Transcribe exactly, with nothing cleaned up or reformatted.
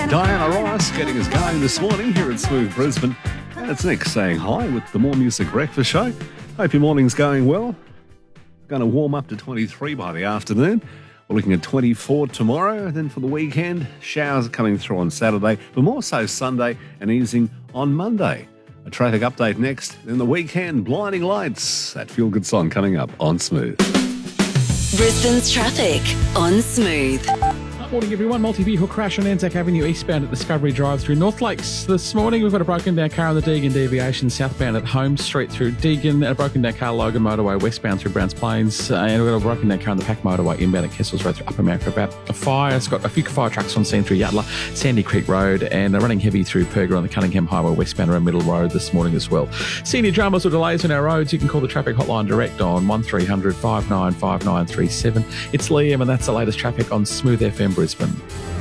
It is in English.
Diana Ross getting us going this morning here at Smooth Brisbane. And it's Nick saying hi with the More Music Breakfast Show. Hope your morning's going well. Going to warm up to twenty-three by the afternoon. We're looking at twenty-four tomorrow. And then for the weekend, showers are coming through on Saturday, but more so Sunday and easing on Monday. A traffic update next. Then the weekend, blinding lights. That feel good song coming up on Smooth. Brisbane's traffic on Smooth. Morning everyone, multi-vehicle crash on Anzac Avenue eastbound at Discovery Drive through North Lakes. This morning we've got a broken down car on the Deagon deviation southbound at Holmes Street through Deagon, and a broken down car Logan Motorway westbound through Browns Plains, uh, and we've got a broken down car on the Pack Motorway inbound at Kessels Road through Upper Mount for about a fire. It's got a few fire trucks on scene through Yatala, Sandy Creek Road, and uh, running heavy through Perga on the Cunningham Highway westbound around Middle Road this morning as well. Senior dramas or delays on our roads, you can call the traffic hotline direct on one three hundred five nine five nine three seven. It's Liam and that's the latest traffic on Smooth F M Brisbane.